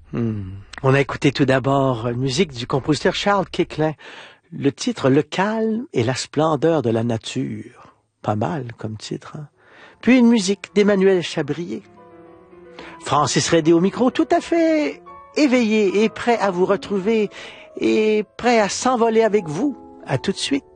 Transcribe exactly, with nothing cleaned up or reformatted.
Hmm. On a écouté tout d'abord euh, musique du compositeur Charles Quéclin. Le titre Le calme et la splendeur de la nature. Pas mal comme titre. Hein? Puis une musique d'Emmanuel Chabrier. Francis Redé au micro, tout à fait éveillé et prêt à vous retrouver et prêt à s'envoler avec vous. À tout de suite.